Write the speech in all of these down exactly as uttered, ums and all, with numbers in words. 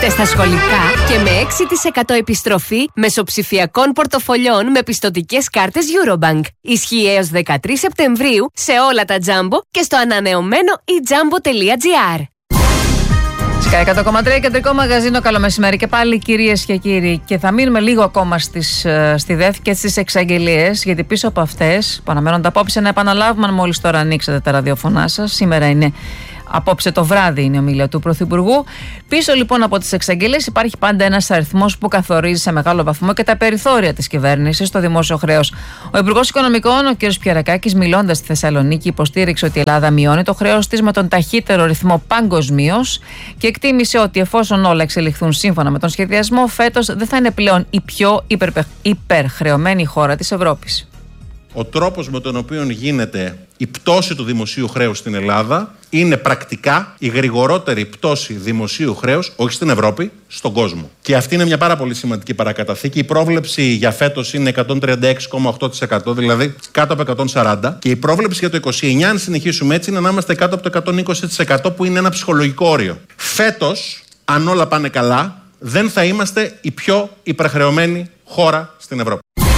Μπείτε στα σχολικά και με έξι τοις εκατό επιστροφή μεσοψηφιακών πορτοφολιών με πιστωτικές κάρτες Eurobank. Ισχύει έως δεκατρείς Σεπτεμβρίου σε όλα τα Jumbo και στο ανανεωμένο e jumbo τελεία gr. Sky εκατό κόμμα τρία κεντρικό μαγαζίνο, καλό μεσημέρι και πάλι κυρίες και κύριοι. Και θα μείνουμε λίγο ακόμα στις, στη ΔΕΘ και στις εξαγγελίες, γιατί πίσω από αυτές που αναμένονται απόψε να επαναλάβουμε, αν μόλις τώρα ανοίξατε τα ραδιοφωνά σας, σήμερα είναι απόψε το βράδυ είναι η ομιλία του Πρωθυπουργού. Πίσω λοιπόν από τις εξαγγελίες υπάρχει πάντα ένας αριθμός που καθορίζει σε μεγάλο βαθμό και τα περιθώρια της κυβέρνησης στο δημόσιο χρέος. Ο Υπουργός Οικονομικών, ο κ. Πιερακάκης, μιλώντας στη Θεσσαλονίκη, υποστήριξε ότι η Ελλάδα μειώνει το χρέος της με τον ταχύτερο ρυθμό παγκοσμίως και εκτίμησε ότι εφόσον όλα εξελιχθούν σύμφωνα με τον σχεδιασμό, φέτος δεν θα είναι πλέον η πιο υπερχρεωμένη χώρα της Ευρώπης. Ο τρόπος με τον οποίο γίνεται η πτώση του δημοσίου χρέους στην Ελλάδα είναι πρακτικά η γρηγορότερη πτώση δημοσίου χρέους, όχι στην Ευρώπη, στον κόσμο. Και αυτή είναι μια πάρα πολύ σημαντική παρακαταθήκη. Η πρόβλεψη για φέτος είναι εκατόν τριάντα έξι κόμμα οκτώ τοις εκατό, δηλαδή κάτω από εκατόν σαράντα. Και η πρόβλεψη για το είκοσι εννιά, αν συνεχίσουμε έτσι, είναι να είμαστε κάτω από το εκατόν είκοσι τοις εκατό, που είναι ένα ψυχολογικό όριο. Φέτος, αν όλα πάνε καλά, δεν θα είμαστε η πιο υπερχρεωμένη χώρα στην Ευρώπη.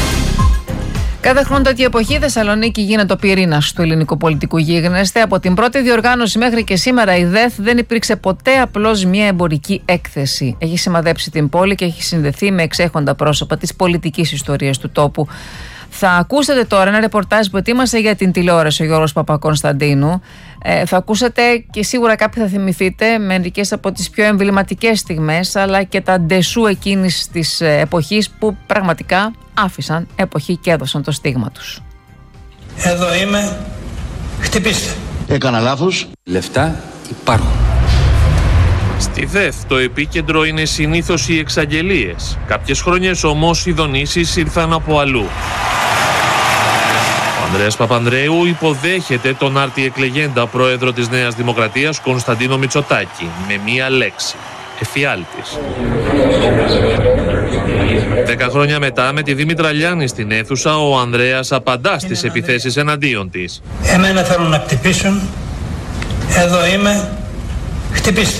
Κάθε χρόνο τέτοια εποχή η Θεσσαλονίκη γίνεται ο πυρήνας του ελληνικού πολιτικού γίγνεσθε. Από την πρώτη διοργάνωση μέχρι και σήμερα η ΔΕΘ δεν υπήρξε ποτέ απλώς μια εμπορική έκθεση. Έχει σημαδέψει την πόλη και έχει συνδεθεί με εξέχοντα πρόσωπα της πολιτικής ιστορίας του τόπου. Θα ακούσετε τώρα ένα ρεπορτάζ που ετοίμασε για την τηλεόραση ο Γιώργος Παπακωνσταντίνου. Ε, θα ακούσετε και σίγουρα κάποιοι θα θυμηθείτε μερικές από τις πιο εμβληματικές στιγμές, αλλά και τα ντεσού εκείνης της εποχής που πραγματικά άφησαν εποχή και έδωσαν το στίγμα τους. Εδώ είμαι, χτυπήστε. Έκανα λάθος. Λεφτά υπάρχουν. Στη ΔΕΘ το επίκεντρο είναι συνήθως οι εξαγγελίες. Κάποιες χρονιές όμως οι δονήσεις ήρθαν από αλλού. Ο Ανδρέας Παπανδρέου υποδέχεται τον άρτη εκλεγέντα πρόεδρο της Νέας Δημοκρατίας Κωνσταντίνο Μητσοτάκη με μία λέξη: εφιάλτης. Δέκα χρόνια μετά, με τη Δήμητρα Λιάννη στην αίθουσα, ο Ανδρέας απαντά στις επιθέσεις εναντίον της. Εμένα θέλουν να χτυπήσουν. Εδώ είμαι, χτυπήστε.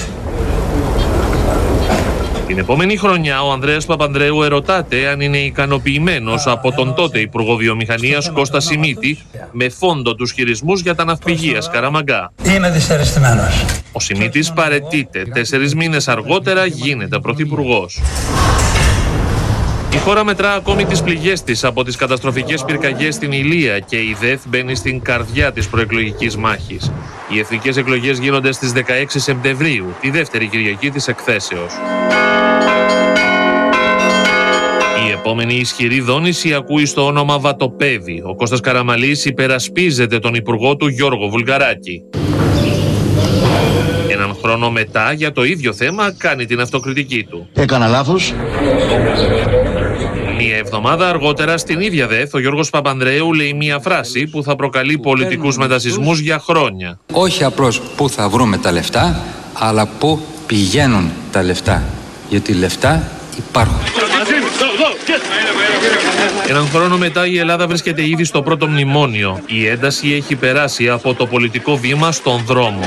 Την επόμενη χρονιά ο Ανδρέας Παπανδρέου ερωτάται αν είναι ικανοποιημένος από τον τότε Υπουργό Βιομηχανίας Κώστα Σιμίτη με φόντο τους χειρισμούς για τα ναυπηγεία Σκαραμαγκά. Είμαι δυσαρεστημένος. Ο Σιμίτης παραιτείται. Τέσσερις μήνες αργότερα γίνεται πρωθυπουργός. Η χώρα μετρά ακόμη τις πληγές της από τις καταστροφικές πυρκαγιές στην Ηλία και η ΔΕΘ μπαίνει στην καρδιά της προεκλογικής μάχης. Οι εθνικές εκλογές γίνονται στις δεκαέξι Σεπτεμβρίου, τη δεύτερη Κυριακή της εκθέσεως. Η επόμενη ισχυρή δόνηση ακούει στο όνομα Βατοπέδη. Ο Κώστας Καραμαλής υπερασπίζεται τον υπουργό του Γιώργο Βουλγαράκη. Έναν χρόνο μετά, για το ίδιο θέμα, κάνει την αυτοκριτική του. Έκανα λάθος. Μία εβδομάδα αργότερα, στην ίδια ΔΕΘ, ο Γιώργος Παπανδρέου λέει μία φράση που θα προκαλεί πολιτικούς μετασυσμούς για χρόνια. Όχι απλώς πού θα βρούμε τα λεφτά, αλλά πού πηγαίνουν τα λεφτά. Γιατί λεφτά υπάρχουν. Έναν χρόνο μετά η Ελλάδα βρίσκεται ήδη στο πρώτο μνημόνιο. Η ένταση έχει περάσει από το πολιτικό βήμα στον δρόμο.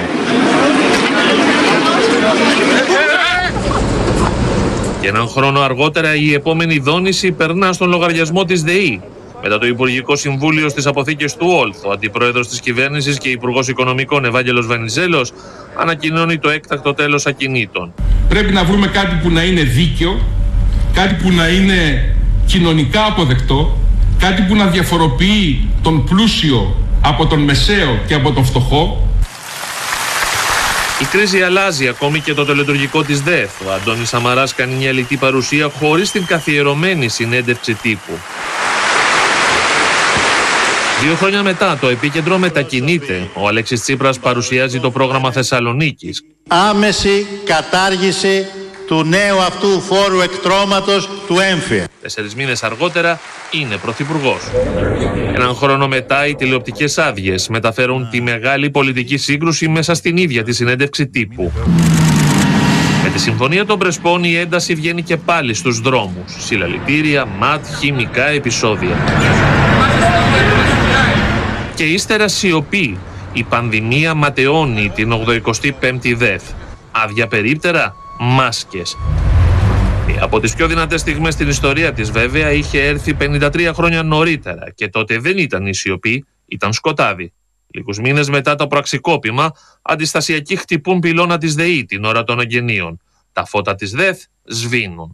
Και έναν χρόνο αργότερα η επόμενη δόνηση περνά στον λογαριασμό της ΔΕΗ. Μετά το Υπουργικό Συμβούλιο στις αποθήκες του Όλθ, ο Αντιπρόεδρος της Κυβέρνησης και Υπουργός Οικονομικών Ευάγγελος Βενιζέλος ανακοινώνει το έκτακτο τέλος ακινήτων. Πρέπει να βρούμε κάτι που να είναι δίκαιο, κάτι που να είναι κοινωνικά αποδεκτό, κάτι που να διαφοροποιεί τον πλούσιο από τον μεσαίο και από τον φτωχό. Η κρίση αλλάζει ακόμη και το τελετουργικό της ΔΕΘ. Ο Αντώνης Σαμαράς κάνει μια λιτή παρουσία χωρίς την καθιερωμένη συνέντευξη τύπου. Δύο χρόνια μετά το επίκεντρο μετακινείται. Ο Αλέξης Τσίπρας παρουσιάζει το πρόγραμμα Θεσσαλονίκης. Άμεση κατάργηση του νέου αυτού φόρου εκτρώματος του έμφυα. Τέσσερις μήνες αργότερα είναι πρωθυπουργός. Έναν χρόνο μετά οι τηλεοπτικές άδειες μεταφέρουν τη μεγάλη πολιτική σύγκρουση μέσα στην ίδια τη συνέντευξη τύπου. Με τη συμφωνία των Πρεσπών η ένταση βγαίνει και πάλι στους δρόμους. Συλλαλητήρια, ματ, χημικά επεισόδια. Και ύστερα σιωπή. Η πανδημία ματαιώνει την ογδοηκοστή πέμπτη ΔΕΘ. Άδεια περίπτερα? μάσκες. Από τις πιο δυνατές στιγμές στην ιστορία της βέβαια είχε έρθει πενήντα τρία χρόνια νωρίτερα και τότε δεν ήταν η σιωπή, ήταν σκοτάδι. Λίγους μήνες μετά το πραξικόπημα, αντιστασιακοί χτυπούν πυλώνα της ΔΕΗ την ώρα των εγγενείων. Τα φώτα της ΔΕΘ σβήνουν.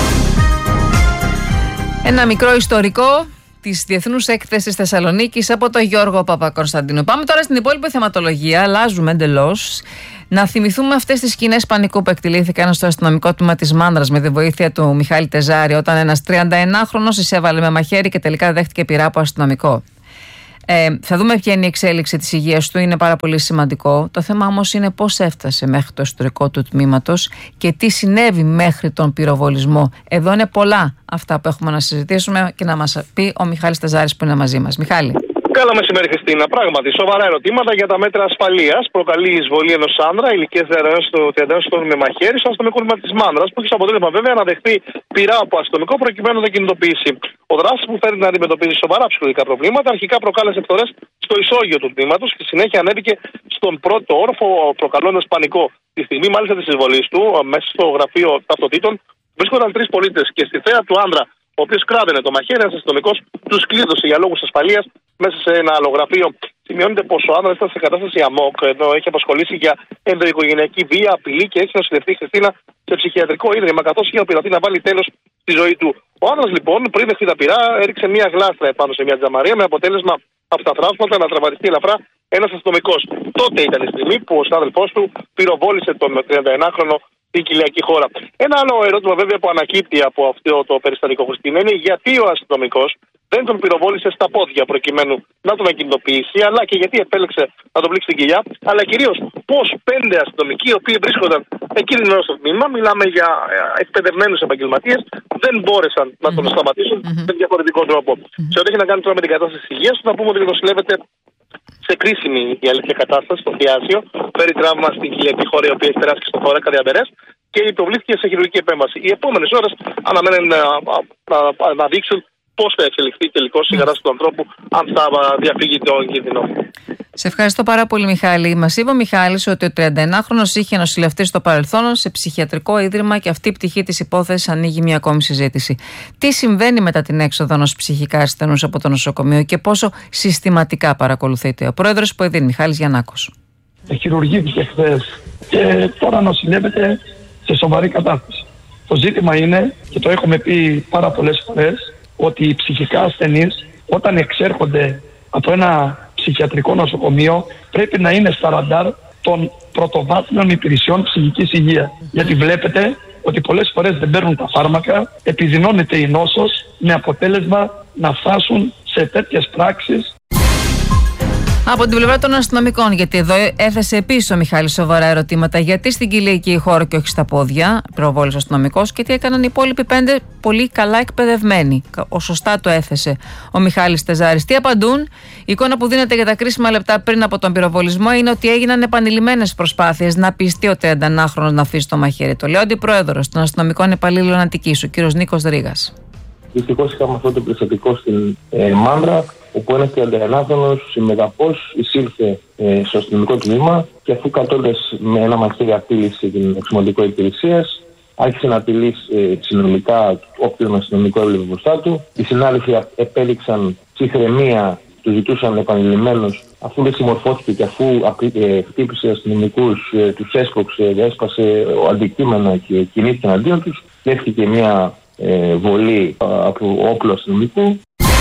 Ένα μικρό ιστορικό της Διεθνούς Έκθεσης Θεσσαλονίκης από τον Γιώργο Παπακωνσταντίνου. Πάμε τώρα στην υπόλοιπη θεματολογία, αλλάζουμε εντελώς. Να θυμηθούμε αυτές τις σκηνές πανικού που εκτελήθηκαν στο αστυνομικό τμήμα της Μάνδρας με τη βοήθεια του Μιχάλη Τεζάρη, όταν ένας τριανταενάχρονος εισέβαλε με μαχαίρι και τελικά δέχτηκε πυρά από αστυνομικό. Ε, θα δούμε ποια είναι η εξέλιξη της υγείας του, είναι πάρα πολύ σημαντικό. Το θέμα όμως είναι πώς έφτασε μέχρι το ιστορικό του τμήματος και τι συνέβη μέχρι τον πυροβολισμό. Εδώ είναι πολλά αυτά που έχουμε να συζητήσουμε και να μας πει ο Μιχάλης Τεζάρης που είναι μαζί μας. Μιχάλη. Καλό μεσημέρι, Χριστίνα. Πράγματι, σοβαρά ερωτήματα για τα μέτρα ασφαλείας. Προκαλεί η εισβολή ενός άνδρα ηλικίας τριάντα ενός ετών με μαχαίρι στο αστυνομικό τμήμα της Μάνδρας, που έχει σαν αποτέλεσμα βέβαια να δεχθεί πυρά από αστυνομικό προκειμένου να κινητοποιήσει. Ο δράστης, που φέρνει να αντιμετωπίζει σοβαρά ψυχολογικά προβλήματα, αρχικά προκάλεσε φθορές στο ισόγειο του τμήματος και συνέχεια ανέβηκε στον πρώτο όροφο, προκαλώντας πανικό. Τη στιγμή μάλιστα της εισβολής του, μέσα στο γραφείο ταυτοτήτων, βρίσκονταν τρεις πολίτες και στη θέα του άνδρα, ο οποίος κράβαινε το μαχαίρι, ένας αστυνομικός τους κλείδωσε για λόγους ασφαλείας μέσα σε ένα άλλο γραφείο. Σημειώνεται πως ο άνδρας ήταν σε κατάσταση αμόκ, ενώ έχει απασχολήσει για ενδοοικογενειακή βία, απειλή και έχει νοσηλευτεί, Χριστίνα, σε ψυχιατρικό ίδρυμα, καθώς είχε απειληθεί να βάλει τέλος στη ζωή του. Ο άνδρας λοιπόν, πριν δεχτεί τα πυρά, έριξε μια γλάστρα επάνω σε μια τζαμαρία με αποτέλεσμα από τα θράψματα να τραυματιστεί ελαφρά ένας αστυνομικός. Τότε ήταν η στιγμή που ο συνάδελφός του πυροβόλησε τον τριανταενάχρονο στην κοιλιακή χώρα. Ένα άλλο ερώτημα βέβαια που ανακύπτει από αυτό το περιστατικό, Χριστίνα, είναι γιατί ο αστυνομικός δεν τον πυροβόλησε στα πόδια προκειμένου να τον ακινητοποιήσει, αλλά και γιατί επέλεξε να τον πλήξει στην κοιλιά, αλλά κυρίως πώς πέντε αστυνομικοί, οι οποίοι βρίσκονταν εκείνη την ώρα στο τμήμα, μιλάμε για εκπαιδευμένους επαγγελματίες, δεν μπόρεσαν να τον mm-hmm. σταματήσουν mm-hmm. με διαφορετικό τρόπο. Mm-hmm. Σε ό,τι έχει να κάνει τώρα με την κατάσταση της υγείας, να πούμε ότι νοσηλεύεται σε κρίσιμη η αλήθεια κατάσταση στο θειάσιο, φέρει τραύμα στην κοιλιακή χώρα, η οποία έχει περάσει και στο θώρακα διαμπερές και υποβλήθηκε σε χειρουργική επέμβαση. Οι επόμενες ώρες αναμένουν να, να, να, να δείξουν πώς θα εξελιχθεί τελικώς η κατάσταση του ανθρώπου, αν θα διαφύγει τον κίνδυνο. Σε ευχαριστώ πάρα πολύ, Μιχάλη. Μας είπε ο Μιχάλης ότι ο τριανταενάχρονος είχε νοσηλευτεί στο παρελθόν σε ψυχιατρικό ίδρυμα και αυτή η πτυχή της υπόθεσης ανοίγει μια ακόμη συζήτηση. Τι συμβαίνει μετά την έξοδο ενός ψυχικά ασθενούς από το νοσοκομείο και πόσο συστηματικά παρακολουθείται? Ο πρόεδρος του ΕΔΗΝ, Μιχάλης Γιαννάκος. Χειρουργήθηκε χθες και τώρα νοσηλεύεται σε σοβαρή κατάσταση. Το ζήτημα είναι, και το έχουμε πει πάρα πολλές φορές, ότι οι ψυχικά ασθενείς όταν εξέρχονται από ένα ψυχιατρικό νοσοκομείο πρέπει να είναι στα ραντάρ των πρωτοβάθμιων υπηρεσιών ψυχικής υγείας. Γιατί βλέπετε ότι πολλές φορές δεν παίρνουν τα φάρμακα, επιδεινώνεται η νόσος με αποτέλεσμα να φτάσουν σε τέτοιες πράξεις. Από την πλευρά των αστυνομικών, γιατί εδώ έθεσε επίσης ο Μιχάλης σοβαρά ερωτήματα, γιατί στην κοιλιακή χώρα και όχι στα πόδια, πυροβόλησε ο αστυνομικός, και τι έκαναν οι υπόλοιποι πέντε πολύ καλά εκπαιδευμένοι. Ο σωστά το έθεσε ο Μιχάλης Τεζάρης. Τι απαντούν? Η εικόνα που δίνεται για τα κρίσιμα λεπτά πριν από τον πυροβολισμό είναι ότι έγιναν επανειλημμένες προσπάθειες να πιστεί ο τριανταενάχρονος να αφήσει το μαχαίρι. Το λέει ο αντιπρόεδρος των αστυνομικών υπαλλήλων Αττικής, ο κ. Νίκος Δρίγας. Δυστυχώς είχαμε αυτό το περιστατικό στην ε, Μάνδρα, όπου ένας τριανταενάχρονος συμμεταχώς εισήλθε ε, στο αστυνομικό τμήμα και αφού κατώντας με ένα μαχαίρι απείλησε την εξωματικό υπηρεσίας, άρχισε να απειλεί ε, συνολικά όποιον αστυνομικό έβλεπε μπροστά του. Οι συνάδελφοι επέλεξαν ψυχραιμία, του ζητούσαν επανειλημμένως, αφού δεν συμμορφώθηκε και αφού ε, χτύπησε αστυνομικούς, ε, τους έσκοψε, έσπασε αντικείμενα και κινήθηκε εναντίον τους, δέχτηκε μια Ε, βολή από όπλο αστυνομικού.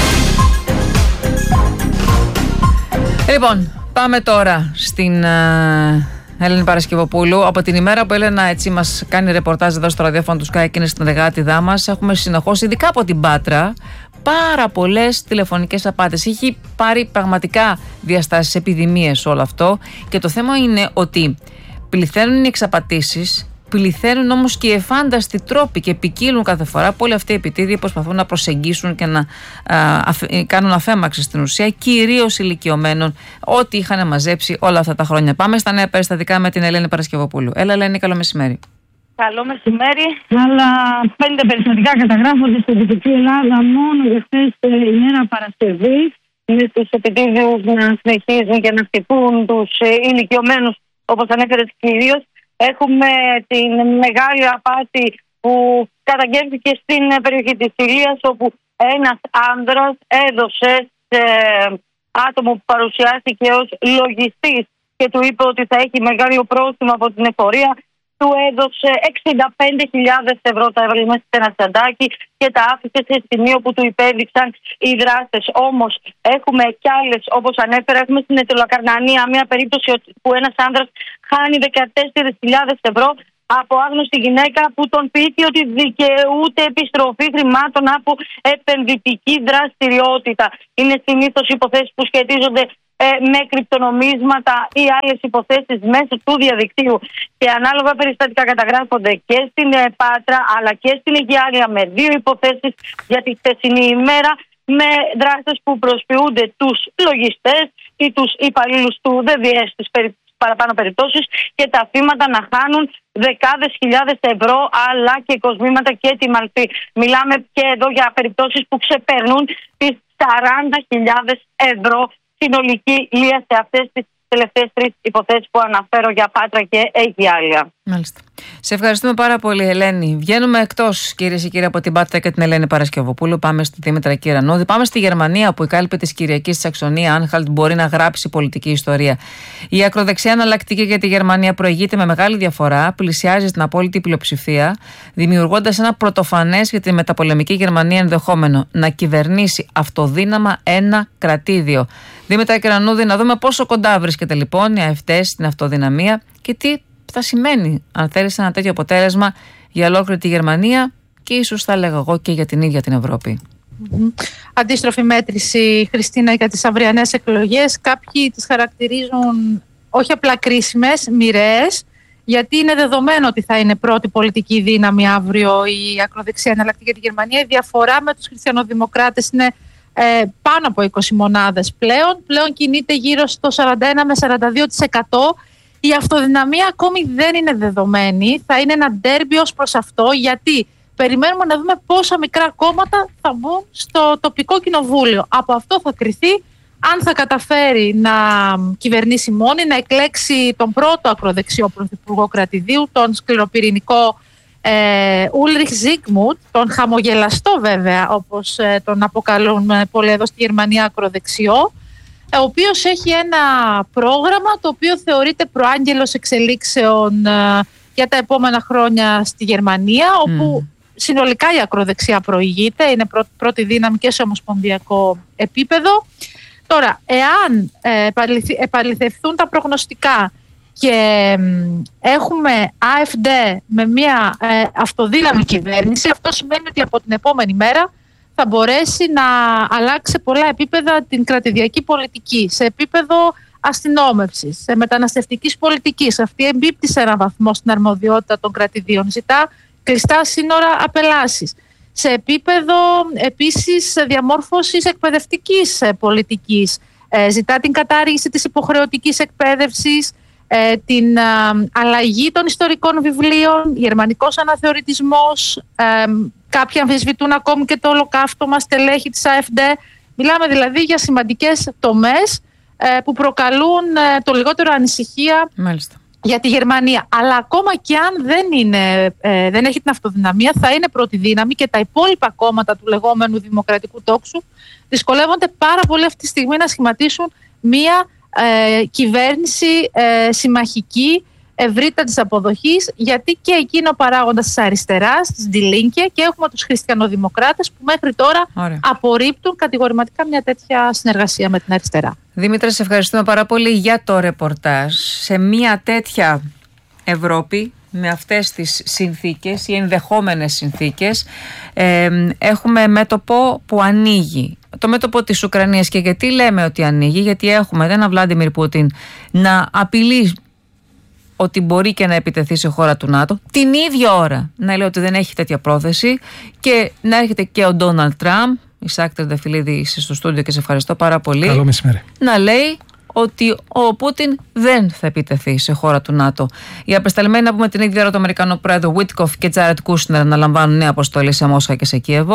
Λοιπόν, πάμε τώρα στην uh, Ελένη Παρασκευοπούλου. Από την ημέρα που η Έλενα έτσι μας κάνει ρεπορτάζ εδώ στο ραδιόφωνο του Sky και είναι στην εργάτηδά μας, έχουμε συνεχώς, ειδικά από την Πάτρα, πάρα πολλές τηλεφωνικές απάτες. Έχει πάρει πραγματικά διαστάσεις, επιδημίες όλο αυτό, και το θέμα είναι ότι πληθαίνουν οι εξαπατήσεις, πληθαίνουν όμως και οι εφάνταστοι τρόποι και ποικίλουν κάθε φορά που όλοι αυτοί οι επιτίδιοι προσπαθούν να προσεγγίσουν και να α, αφ, κάνουν αφέμαξη στην ουσία, κυρίως ηλικιωμένων, ό,τι είχαν μαζέψει όλα αυτά τα χρόνια. Πάμε στα νέα περιστατικά με την Ελένη Παρασκευοπούλου. Έλα, Ελένη, καλό μεσημέρι. Καλό μεσημέρι. Άλλα πέντε περιστατικά καταγράφονται στην Δυτική Ελλάδα μόνο για χθες ημέρα Παρασκευή, με τους επιτίδιους να συνεχίζουν και να χτυπούν τους ηλικιωμένους, όπως ανέφερες κυρίως. Έχουμε την μεγάλη απάτη που καταγγέλθηκε στην περιοχή της Ηλίας, όπου ένας άνδρας έδωσε σε άτομο που παρουσιάστηκε ως λογιστής και του είπε ότι θα έχει μεγάλο πρόστιμο από την εφορία, του έδωσε εξήντα πέντε χιλιάδες ευρώ, τα έβαλε μέσα σε ένα τσαντάκι και τα άφησε σε σημείο που του υπέδειξαν οι δράστες. Όμως έχουμε κι άλλες, όπως ανέφερα, έχουμε στην Αιτωλακαρνανία μια περίπτωση που ένας άνδρας χάνει δεκατέσσερις χιλιάδες ευρώ από άγνωστη γυναίκα που τον πείθει ότι δικαιούται επιστροφή χρημάτων από επενδυτική δραστηριότητα. Είναι συνήθως υποθέσεις που σχετίζονται ε, με κρυπτονομίσματα ή άλλες υποθέσεις μέσω του διαδικτύου. Και ανάλογα περιστατικά καταγράφονται και στην ε, Πάτρα αλλά και στην Αιγιάλια, με δύο υποθέσεις για τη χθεσινή ημέρα, με δράστες που προσποιούνται τους λογιστές ή τους υπαλλήλους του ντι βι ες της περιπτώσης, παραπάνω περιπτώσεις, και τα θύματα να χάνουν δεκάδες χιλιάδες ευρώ αλλά και κοσμήματα και τιμαλτή. Μιλάμε και εδώ για περιπτώσεις που ξεπερνούν τις σαράντα χιλιάδες ευρώ συνολική λία σε αυτές τις τελευταίες τρεις υποθέσεις που αναφέρω για Πάτρα και Αιγιάλια. Μάλιστα. Σε ευχαριστούμε πάρα πολύ, Ελένη. Βγαίνουμε εκτός, κυρίες και κύριοι, από την Πάτρα και την Ελένη Παρασκευοπούλου. Πάμε στη Δήμητρα Κυρανούδη. Πάμε στη Γερμανία, που η κάλπη της Κυριακής στη Σαξονία Άνχαλτ μπορεί να γράψει πολιτική ιστορία. Η ακροδεξιά εναλλακτική για τη Γερμανία προηγείται με μεγάλη διαφορά, πλησιάζει στην απόλυτη πλειοψηφία, δημιουργώντας ένα πρωτοφανές για τη μεταπολεμική Γερμανία ενδεχόμενο να κυβερνήσει αυτοδύναμα ένα κρατήδιο. Δήμητρα Κυρανούδη, να δούμε πόσο κοντά βρίσκεται λοιπόν η ΑΕΦΤΕ στην αυτοδυναμία και τι θα σημαίνει, αν θέλεις, ένα τέτοιο αποτέλεσμα για ολόκληρη τη Γερμανία και ίσως θα έλεγα εγώ και για την ίδια την Ευρώπη. Mm-hmm. Αντίστροφη μέτρηση, Χριστίνα, για τις αυριανές εκλογές. Κάποιοι τις χαρακτηρίζουν όχι απλά κρίσιμες, μοιραίες, γιατί είναι δεδομένο ότι θα είναι πρώτη πολιτική δύναμη αύριο η ακροδεξιά εναλλακτική για τη Γερμανία. Η διαφορά με τους χριστιανοδημοκράτες είναι ε, πάνω από είκοσι μονάδες πλέον. Πλέον κινείται γύρω στο σαράντα ένα με σαράντα δύο τοις εκατό. Η αυτοδυναμία ακόμη δεν είναι δεδομένη. Θα είναι ένα ντέρμπι ως προς αυτό, γιατί περιμένουμε να δούμε πόσα μικρά κόμματα θα μπουν στο τοπικό κοινοβούλιο. Από αυτό θα κριθεί αν θα καταφέρει να κυβερνήσει μόνη, να εκλέξει τον πρώτο ακροδεξιό πρωθυπουργό κρατηδίου, τον σκληροπυρηνικό Ούλριχ Ζίγμουντ, τον χαμογελαστό βέβαια, όπως ε, τον αποκαλούν πολλοί εδώ στη Γερμανία, ακροδεξιό, ο οποίος έχει ένα πρόγραμμα το οποίο θεωρείται προάγγελος εξελίξεων ε, για τα επόμενα χρόνια στη Γερμανία, όπου mm. συνολικά η ακροδεξιά προηγείται, είναι πρω, πρώτη δύναμη και σε ομοσπονδιακό επίπεδο. Τώρα, εάν ε, επαληθευθούν τα προγνωστικά και ε, έχουμε ΑΕΦΔΕ με μια ε, αυτοδύναμη κυβέρνηση, αυτό σημαίνει ότι από την επόμενη μέρα θα μπορέσει να αλλάξει σε πολλά επίπεδα την κρατηδιακή πολιτική, σε επίπεδο αστυνόμευσης, σε μεταναστευτικής πολιτικής. Αυτή εμπίπτει σε έναν βαθμό στην αρμοδιότητα των κρατηδίων, ζητά κλειστά σύνορα, απελάσεις. Σε επίπεδο επίσης διαμόρφωσης εκπαιδευτικής πολιτικής, ζητά την κατάργηση της υποχρεωτικής εκπαίδευσης, την αλλαγή των ιστορικών βιβλίων, γερμανικός αναθεωρητισμός. Κάποιοι αμφισβητούν ακόμη και το ολοκαύτωμα στελέχη της ΑΕΦΔΕ. Μιλάμε δηλαδή για σημαντικές τομές που προκαλούν το λιγότερο ανησυχία. Μάλιστα. Για τη Γερμανία. Αλλά ακόμα και αν δεν, είναι, ε, δεν έχει την αυτοδυναμία, θα είναι πρώτη δύναμη και τα υπόλοιπα κόμματα του λεγόμενου δημοκρατικού τόξου δυσκολεύονται πάρα πολύ αυτή τη στιγμή να σχηματίσουν μία ε, κυβέρνηση ε, συμμαχική ευρύτατης αποδοχής, γιατί και εκείνο ο παράγοντας της αριστεράς, της Die Linke, και έχουμε τους χριστιανοδημοκράτες που μέχρι τώρα Ωραία. απορρίπτουν κατηγορηματικά μια τέτοια συνεργασία με την αριστερά. Δήμητρα, σε ευχαριστούμε πάρα πολύ για το ρεπορτάζ. Σε μια τέτοια Ευρώπη, με αυτές τις συνθήκες ή ενδεχόμενες συνθήκες, ε, έχουμε μέτωπο που ανοίγει. Το μέτωπο της Ουκρανίας. Και γιατί λέμε ότι ανοίγει? Γιατί έχουμε έναν Βλάντιμιρ Πούτιν να απειλεί ότι μπορεί και να επιτεθεί σε χώρα του ΝΑΤΟ, την ίδια ώρα να λέει ότι δεν έχει τέτοια πρόθεση, και να έρχεται και ο Ντόναλντ Τραμπ, Ισάκ Τερντεφυλλίδη, είσαι στο στούντιο και σε ευχαριστώ πάρα πολύ. Καλό μεσημέρι. Να λέει ότι ο Πούτιν δεν θα επιτεθεί σε χώρα του ΝΑΤΟ. Οι απεσταλμένοι, να πούμε, την ίδια ώρα του Αμερικανού πρόεδρου Βίτκοφ και Τζάρετ Κούσνερ αναλαμβάνουν νέα αποστολή σε Μόσχα και σε Κίεβο.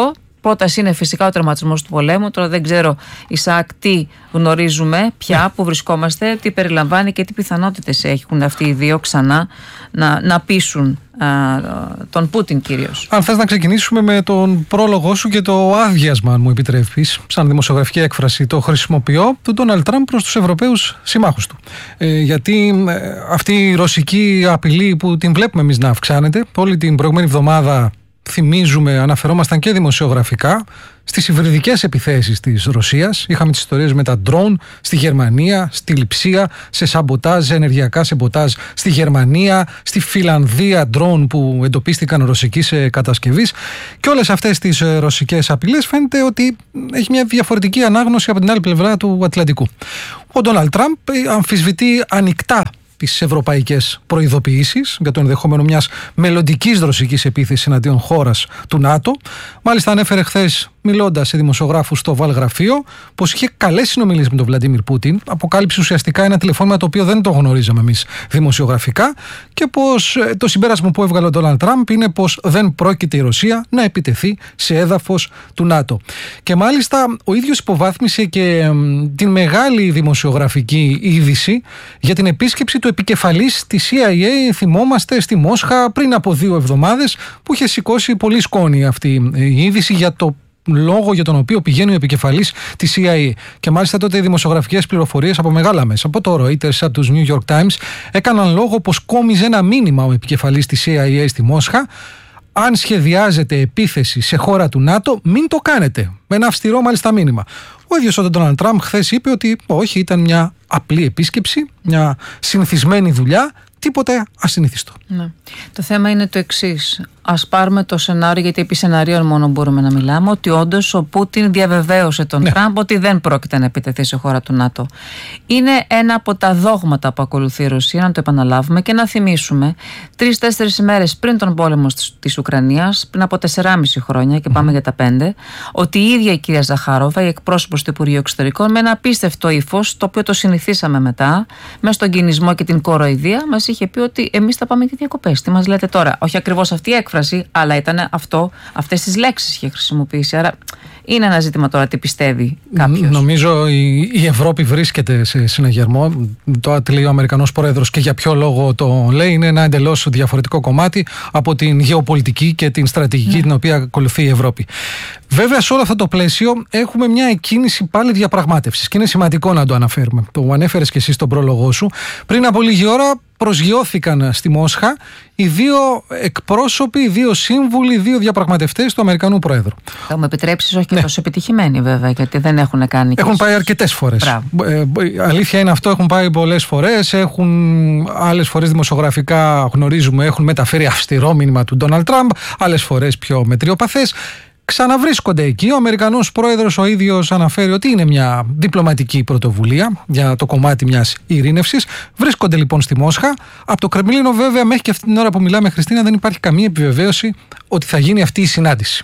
πρόταση είναι φυσικά ο τερματισμός του πολέμου. Τώρα δεν ξέρω, Ισαάκ, τι γνωρίζουμε πια, που βρισκόμαστε, τι περιλαμβάνει και τι πιθανότητες έχουν αυτοί οι δύο ξανά να, να πείσουν α, τον Πούτιν κυρίως. Αν θες να ξεκινήσουμε με τον πρόλογο σου και το άδειασμα, αν μου επιτρέπεις, σαν δημοσιογραφική έκφραση, το χρησιμοποιώ, του Ντόναλντ Τραμπ προς τους Ευρωπαίους συμμάχους του. Ε, γιατί ε, αυτή η ρωσική απειλή που την βλέπουμε εμείς να αυξάνεται, όλη την προηγούμενη εβδομάδα θυμίζουμε, αναφερόμασταν και δημοσιογραφικά στις υβριδικές επιθέσεις της Ρωσίας. Είχαμε τις ιστορίες με τα ντρόουν στη Γερμανία, στη Λειψία, σε σαμποτάζ, ενεργειακά σαμποτάζ στη Γερμανία, στη Φιλανδία, ντρόουν που εντοπίστηκαν ρωσικής κατασκευής. Και όλες αυτές τις ρωσικές απειλές φαίνεται ότι έχει μια διαφορετική ανάγνωση από την άλλη πλευρά του Ατλαντικού. Ο Ντόναλντ Τραμπ αμφισβητεί ανοιχτά τις ευρωπαϊκές προειδοποιήσεις για το ενδεχόμενο μιας μελλοντικής ρωσικής επίθεσης εναντίον χώρας του ΝΑΤΟ. Μάλιστα, ανέφερε χθες, μιλώντας σε δημοσιογράφους στο Βαλγραφείο, πως είχε καλές συνομιλίες με τον Βλαντίμιρ Πούτιν. Αποκάλυψε ουσιαστικά ένα τηλεφώνημα το οποίο δεν το γνωρίζαμε εμείς δημοσιογραφικά, και πως το συμπέρασμα που έβγαλε ο Ντόναλντ Τραμπ είναι πως δεν πρόκειται η Ρωσία να επιτεθεί σε έδαφος του ΝΑΤΟ. Και μάλιστα ο ίδιος υποβάθμισε και την μεγάλη δημοσιογραφική είδηση για την επίσκεψη του επικεφαλής της σι άι έι, θυμόμαστε, στη Μόσχα πριν από δύο εβδομάδες, που είχε σηκώσει πολύ σκόνη αυτή η είδηση για το λόγο για τον οποίο πηγαίνει ο επικεφαλής της σι άι έι. Και μάλιστα τότε οι δημοσιογραφικές πληροφορίες από μεγάλα μέσα, από το Reuters, από τους New York Times, έκαναν λόγο πως κόμιζε ένα μήνυμα ο επικεφαλής της σι άι έι στη Μόσχα: αν σχεδιάζετε επίθεση σε χώρα του ΝΑΤΟ, μην το κάνετε. Με ένα αυστηρό μάλιστα μήνυμα. Ο ίδιος ο Ντόναλντ Τραμπ χθες είπε ότι όχι, ήταν μια απλή επίσκεψη, μια συνηθισμένη δουλειά, τίποτε ασυνήθιστο. Ναι. Το θέμα είναι το εξής. Ας πάρουμε το σενάριο, γιατί επί σενάριων μόνο μπορούμε να μιλάμε, ότι όντως ο Πούτιν διαβεβαίωσε τον ναι. Τραμπ ότι δεν πρόκειται να επιτεθεί σε χώρα του ΝΑΤΟ. Είναι ένα από τα δόγματα που ακολουθεί η Ρωσία, να το επαναλάβουμε και να θυμίσουμε, τρεις-τέσσερις ημέρες πριν τον πόλεμο της Ουκρανίας, πριν από τεσσεράμισι χρόνια, και πάμε mm. για τα πέντε, ότι η ίδια η κυρία Ζαχάροβα, η εκπρόσωπος του Υπουργείου Εξωτερικών, με ένα απίστευτο ύφος, το οποίο το συνηθίσαμε μετά, με στον κινησμό και την κοροϊδία, μας είχε πει ότι εμείς θα πάμε για διακοπές. Τι μας λέτε τώρα? Όχι ακριβώς αυτή η έκφραση, αλλά ήταν αυτό, αυτές τις λέξεις είχε χρησιμοποιήσει. Άρα είναι ένα ζήτημα τώρα τι πιστεύει κάποιος. Νομίζω η, η Ευρώπη βρίσκεται σε συναγερμό. Το λέει ο Αμερικανός Πρόεδρος και για ποιο λόγο το λέει. Είναι ένα εντελώς διαφορετικό κομμάτι από την γεωπολιτική και την στρατηγική ναι. την οποία ακολουθεί η Ευρώπη. Βέβαια, σε όλο αυτό το πλαίσιο έχουμε μια εκκίνηση πάλι διαπραγμάτευσης και είναι σημαντικό να το αναφέρουμε. Το ανέφερες και εσύ στον πρόλογό σου. Πριν από λίγη ώρα προσγειώθηκαν στη Μόσχα οι δύο εκπρόσωποι, οι δύο σύμβουλοι, οι δύο διαπραγματευτές του Αμερικανού Πρόεδρου. Θα μου επιτρέψεις, όχι και ναι. τόσο επιτυχημένοι βέβαια, γιατί δεν έχουν κάνει. Έχουν πάει αρκετές φορές. Ε, αλήθεια είναι αυτό, έχουν πάει πολλές φορές. Έχουν άλλες φορές δημοσιογραφικά, γνωρίζουμε, έχουν μεταφέρει αυστηρό μήνυμα του Ντόναλντ Τραμπ, άλλες φορές πιο μετριοπαθές. Ξαναβρίσκονται εκεί. Ο Αμερικανός Πρόεδρος ο ίδιος αναφέρει ότι είναι μια διπλωματική πρωτοβουλία για το κομμάτι μιας ειρήνευσης. Βρίσκονται λοιπόν στη Μόσχα. Από το Κρεμλίνο, βέβαια, μέχρι και αυτή την ώρα που μιλάμε, Χριστίνα, δεν υπάρχει καμία επιβεβαίωση ότι θα γίνει αυτή η συνάντηση.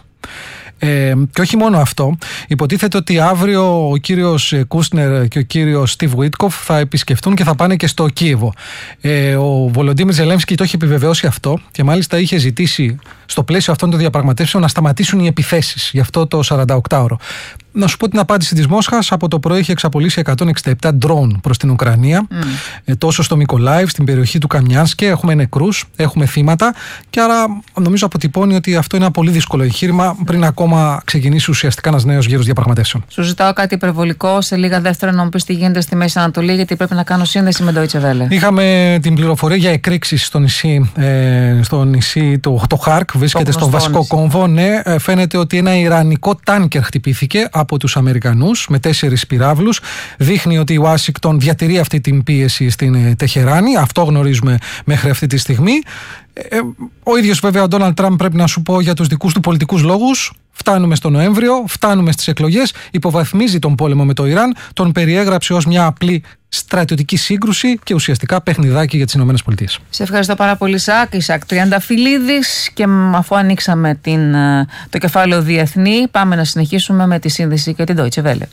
Ε, και όχι μόνο αυτό, υποτίθεται ότι αύριο ο κύριος Κούσνερ και ο κύριος Στιβ Βίτκοφ θα επισκεφτούν και θα πάνε και στο Κίεβο. Ε, ο Βολοντίμιρ Ζελένσκι το έχει επιβεβαιώσει αυτό και μάλιστα είχε ζητήσει στο πλαίσιο αυτών των διαπραγματεύσεων να σταματήσουν οι επιθέσεις για αυτό το σαρανταοκτάωρο. Να σου πω την απάντηση της Μόσχας. Από το πρωί είχε εξαπολύσει εκατόν εξήντα επτά ντρόουν προς την Ουκρανία, mm. ε, τόσο στο Μικολάιβ, στην περιοχή του Καμιάνσκε. Έχουμε νεκρούς, έχουμε θύματα. Και άρα νομίζω αποτυπώνει ότι αυτό είναι ένα πολύ δύσκολο εγχείρημα πριν ακόμα ξεκινήσει ουσιαστικά ένας νέος γύρος διαπραγματεύσεων. Σου ζητάω κάτι υπερβολικό σε λίγα δεύτερα να μου πεις τι γίνεται στη Μέση Ανατολή, γιατί πρέπει να κάνω σύνδεση με Deutsche Welle. Είχαμε την πληροφορία για εκρήξεις στο νησί, ε, στο νησί το, το Χάρκ, βρίσκεται στο βασικό νησί. Κόμβο. Ναι, φαίνεται ότι ένα ιρανικό τάνκερ χτυπήθηκε από τους Αμερικανούς με τέσσερις πυράβλους. Δείχνει ότι η Ουάσιγκτον διατηρεί αυτή την πίεση στην Τεχεράνη. Αυτό γνωρίζουμε μέχρι αυτή τη στιγμή. Ε, ο ίδιος βέβαια ο Ντόναλντ Τραμπ, πρέπει να σου πω, για τους δικούς του πολιτικούς λόγους, φτάνουμε στο Νοέμβριο, φτάνουμε στις εκλογές, υποβαθμίζει τον πόλεμο με το Ιράν, τον περιέγραψε ως μια απλή στρατιωτική σύγκρουση και ουσιαστικά παιχνιδάκι για τις ΗΠΑ. Σε ευχαριστώ πάρα πολύ, Ισαάκ. Ισαάκ Τριανταφυλλίδης. Και αφού ανοίξαμε την, το κεφάλαιο διεθνή, πάμε να συνεχίσουμε με τη σύνδεση και την Deutsche Welle.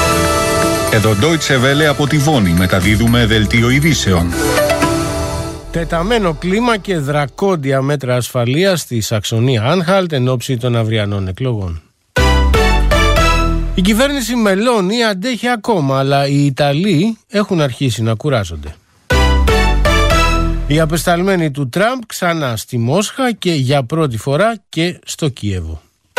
Εδώ Deutsche Welle από τη Βόνη μεταδίδουμε δελτίο ειδήσεων. Τεταμένο κλίμα και δρακόντια μέτρα ασφαλείας στη Σαξονία-Άνχαλτ εν ώψη των αυριανών εκλογών. Η κυβέρνηση Μελώνη αντέχει ακόμα, αλλά οι Ιταλοί έχουν αρχίσει να κουράζονται. Οι απεσταλμένοι του Τραμπ ξανά στη Μόσχα και για πρώτη φορά και στο Κίεβο.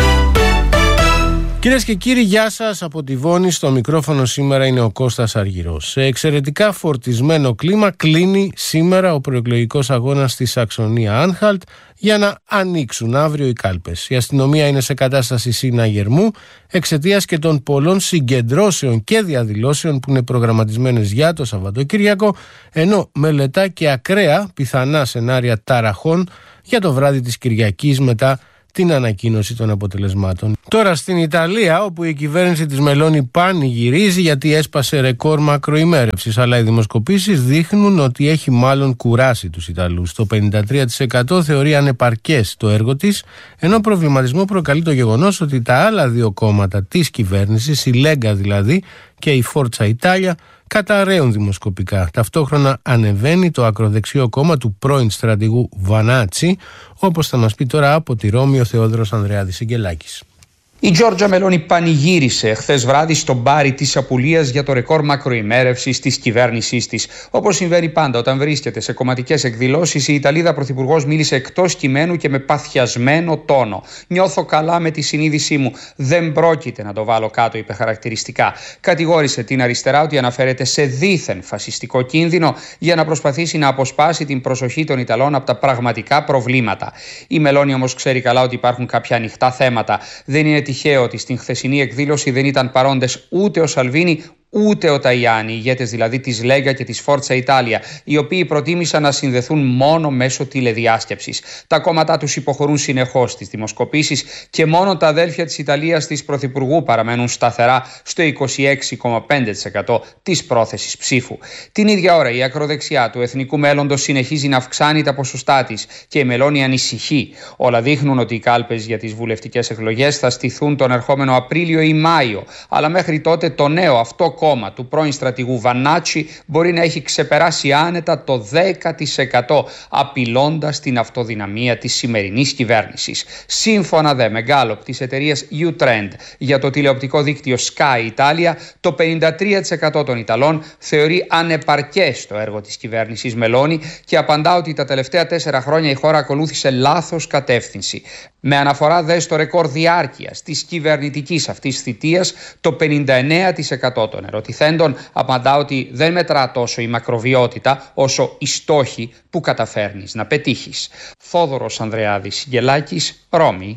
Κυρίες και κύριοι, γεια σας από τη Βόνη. Στο μικρόφωνο σήμερα είναι ο Κώστας Αργυρός. Σε εξαιρετικά φορτισμένο κλίμα κλείνει σήμερα ο προεκλογικός αγώνας στη Σαξονία-Άνχαλτ για να ανοίξουν αύριο οι κάλπες. Η αστυνομία είναι σε κατάσταση συναγερμού εξαιτίας και των πολλών συγκεντρώσεων και διαδηλώσεων που είναι προγραμματισμένες για το Σαββατοκύριακο, ενώ μελετά και ακραία πιθανά σενάρια ταραχών για το βράδυ της Κυριακής μετά την ανακοίνωση των αποτελεσμάτων. Τώρα στην Ιταλία, όπου η κυβέρνηση της Μελώνη πανηγυρίζει γιατί έσπασε ρεκόρ μακροημέρευσης, αλλά οι δημοσκοπήσεις δείχνουν ότι έχει μάλλον κουράσει τους Ιταλούς. Το πενήντα τρία τοις εκατό θεωρεί ανεπαρκές το έργο της, ενώ προβληματισμό προκαλεί το γεγονός ότι τα άλλα δύο κόμματα της κυβέρνησης, η Λέγκα δηλαδή και η Φόρτσα Ιτάλια, καταραίουν δημοσκοπικά. Ταυτόχρονα ανεβαίνει το ακροδεξιό κόμμα του πρώην στρατηγού Βανάτσι, όπως θα μας πει τώρα από τη Ρώμη ο Θεόδωρος Ανδρεάδης Σιγκελάκης. Η Τζόρτζα Μελώνη πανηγύρισε χθες βράδυ στο μπάρι της Απουλίας για το ρεκόρ μακροημέρευσης της κυβέρνησής της. Όπως συμβαίνει πάντα όταν βρίσκεται σε κομματικές εκδηλώσεις, η Ιταλίδα πρωθυπουργός μίλησε εκτός κειμένου και με παθιασμένο τόνο. «Νιώθω καλά με τη συνείδησή μου. Δεν πρόκειται να το βάλω κάτω», είπε χαρακτηριστικά. Κατηγόρησε την αριστερά ότι αναφέρεται σε δίθεν φασιστικό κίνδυνο για να προσπαθήσει να αποσπάσει την προσοχή των Ιταλών από τα πραγματικά προβλήματα. Η Μελώνη όμως ξέρει καλά ότι υπάρχουν κάποια ανοιχτά θέματα. Δεν είναι τυχαίο ότι στην χθεσινή εκδήλωση δεν ήταν παρόντες ούτε ο Σαλβίνι ούτε ο Ταϊάνι, ηγέτες δηλαδή της Λέγκα και της Φόρτσα Ιτάλια, οι οποίοι προτίμησαν να συνδεθούν μόνο μέσω τηλεδιάσκεψης. Τα κόμματά τους υποχωρούν συνεχώς στις δημοσκοπήσεις και μόνο τα αδέλφια της Ιταλίας της Πρωθυπουργού παραμένουν σταθερά στο είκοσι έξι κόμμα πέντε τοις εκατό της πρόθεσης ψήφου. Την ίδια ώρα η ακροδεξιά του Εθνικού Μέλλοντος συνεχίζει να αυξάνει τα ποσοστά της και η Μελώνη ανησυχεί. Όλα δείχνουν ότι οι κάλπες για τις βουλευτικές εκλογές θα στηθούν τον ερχόμενο Απρίλιο ή Μάιο, αλλά μέχρι τότε το νέο αυτό κόμμα του πρώην στρατηγού Βανάτσι μπορεί να έχει ξεπεράσει άνετα το δέκα τοις εκατό, απειλώντας την αυτοδυναμία της σημερινής κυβέρνησης. Σύμφωνα δε με γκάλοπ της εταιρείας U-Trend για το τηλεοπτικό δίκτυο Sky Italia, το πενήντα τρία τοις εκατό των Ιταλών θεωρεί ανεπαρκές το έργο της κυβέρνησης Μελώνη και απαντά ότι τα τελευταία τέσσερα χρόνια η χώρα ακολούθησε λάθος κατεύθυνση. Με αναφορά δε στο ρεκόρ διάρκειας της κυβερνητικής αυτής θητείας, το πενήντα εννέα τοις εκατό των ερωτηθέντων απαντά ότι δεν μετρά τόσο η μακροβιότητα όσο οι στόχοι που καταφέρνεις να πετύχεις. Θόδωρος Ανδρεάδης Σιγκελάκης, Ρώμη.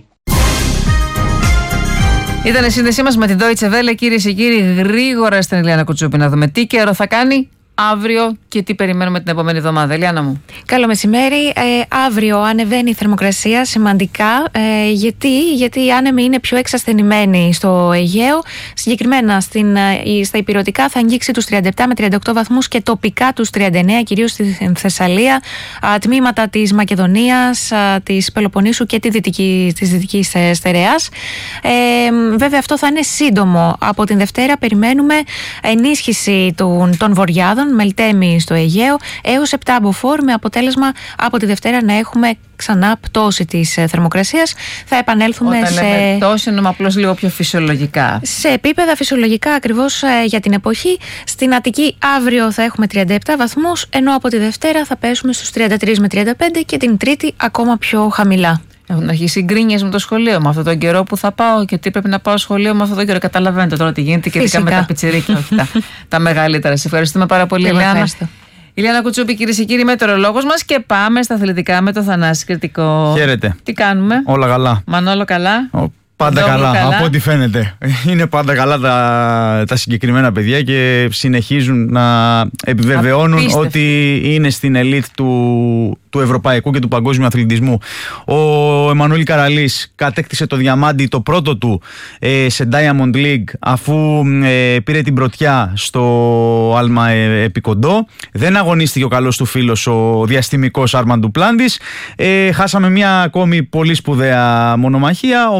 Ήταν η σύνδεσή μας με την Deutsche Welle, κυρίες και κύριοι. Γρήγορα στην Ηλιάνα Κουτσούπη να δούμε τι καιρό θα κάνει αύριο και τι περιμένουμε την επόμενη εβδομάδα. Ελιάνα μου. Καλό μεσημέρι. Ε, αύριο ανεβαίνει η θερμοκρασία σημαντικά. Ε, γιατί, γιατί οι άνεμοι είναι πιο εξασθενημένοι στο Αιγαίο. Συγκεκριμένα στην, στα Ηπειρωτικά θα αγγίξει τους τριάντα επτά με τριάντα οκτώ βαθμούς και τοπικά τους τριάντα εννέα, κυρίως στη Θεσσαλία, α, τμήματα της Μακεδονίας, α, της Πελοποννήσου και τη δυτική, της Δυτικής ε, Στερεάς. Ε, βέβαια αυτό θα είναι σύντομο. Από την Δευτέρα περιμένουμε ενίσχυση των, των βορειάδων, Μελτέμι στο Αιγαίο έως επτά μποφόρ, με αποτέλεσμα από τη Δευτέρα να έχουμε ξανά πτώση της θερμοκρασίας. Θα επανέλθουμε Όταν σε. Λέμε πτώση, εννοούμε απλώς λίγο πιο φυσιολογικά. Σε επίπεδα φυσιολογικά ακριβώς για την εποχή. Στην Αττική αύριο θα έχουμε τριάντα επτά βαθμούς, ενώ από τη Δευτέρα θα πέσουμε στους τριάντα τρία με τριάντα πέντε και την Τρίτη ακόμα πιο χαμηλά. Έχουν αρχίσει γκρίνιες με το σχολείο, με αυτόν τον καιρό που θα πάω και τι πρέπει να πάω σχολείο με αυτόν τον καιρό. Καταλαβαίνετε τώρα τι γίνεται και ειδικά με τα πιτσιρίκια, όχι τα, τα μεγαλύτερα. Σε ευχαριστούμε πάρα πολύ, Ηλιάνα. Ηλιάνα Κουτσούπη, κυρίες και κύριοι, μετεωρολόγος μας, και πάμε στα αθλητικά με το Θανάση Κρητικό. Χαίρετε. Τι κάνουμε? Όλα καλά. Μανόλο, καλά. Ο... Πάντα καλά, καλά, από ό,τι φαίνεται. Είναι πάντα καλά τα, τα συγκεκριμένα παιδιά και συνεχίζουν να επιβεβαιώνουν Απίστευτο. ότι είναι στην ελίτ του, του ευρωπαϊκού και του παγκόσμιου αθλητισμού. Ο Εμμανουήλ Καραλής κατέκτησε το διαμάντι, το πρώτο του ε, σε Diamond League, αφού ε, πήρε την πρωτιά στο άλμα ε, επικοντό. Δεν αγωνίστηκε ο καλός του φίλος, ο διαστημικός Άρμαν Ντουπλάντης. Ε, χάσαμε μια ακόμη πολύ σπουδαία μονομαχία. Ο Μανόλο το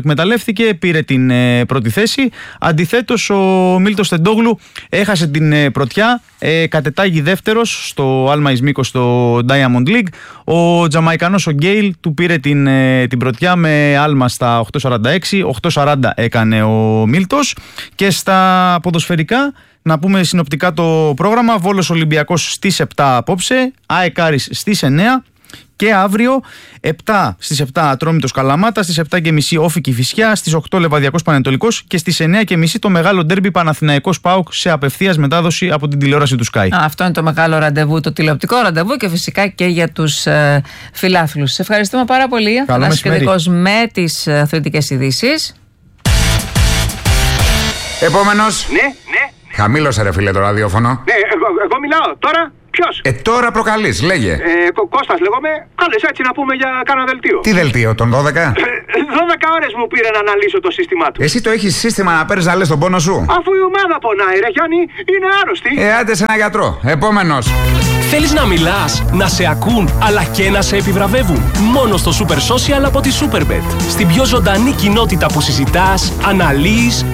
εκμεταλλεύτηκε, πήρε την ε, πρώτη θέση. Αντιθέτως, ο Μίλτος Τεντόγλου έχασε την ε, πρωτιά, ε, κατετάγει δεύτερος στο Άλμα Ισμίκο στο Diamond League. Ο Τζαμαϊκανός ο Γκέιλ του πήρε την, ε, την πρωτιά με άλμα στα οκτώ σαράντα έξι, οκτώ σαράντα έκανε ο Μίλτος. Και στα ποδοσφαιρικά, να πούμε συνοπτικά το πρόγραμμα: Βόλος Ολυμπιακός στις επτά απόψε, ΑΕΚ Άρης στις εννέα. Και αύριο επτά, στις επτά Ατρόμητος Καλαμάτα, στις επτά και μισή Όφη Κηφισιά, στις οκτώ Λεβαδιακός Πανετολικός και στις εννέα και μισή το μεγάλο ντέρμπι Παναθηναϊκός ΠΑΟΚ σε απευθείας μετάδοση από την τηλεόραση του Sky. Αυτό είναι το μεγάλο ραντεβού, το τηλεοπτικό ραντεβού και φυσικά και για τους ε, φιλάθλους. Σε ευχαριστούμε πάρα πολύ. Αθανάσης Κεντρικός με τις αθλητικές ειδήσεις. Επόμενος. Ναι, ναι. Χαμήλωσε ρε φίλε το ραδιόφωνο. Ναι, εγώ, εγώ μιλάω τώρα. Ποιος? Ε, τώρα προκαλείς, λέγε. Ε, Κω- Κώστας λέγομαι. Κάλες έτσι να πούμε για κάνα δελτίο. Τι δελτίο, τον δώδεκα? Ε, δώδεκα ώρες μου πήρε να αναλύσω το σύστημά του. Εσύ το έχεις σύστημα να παίρνεις να λες τον πόνο σου? Αφού η ομάδα πονάει ρε Γιάννη, είναι άρρωστη. Ε, άντε σε ένα γιατρό. Επόμενος. Θέλεις να μιλάς, να σε ακούν, αλλά και να σε επιβραβεύουν? Μόνο στο Super Social από τη Superbet. Στην πιο ζωντανή κοινότητα που συζητάς, αναλύεις,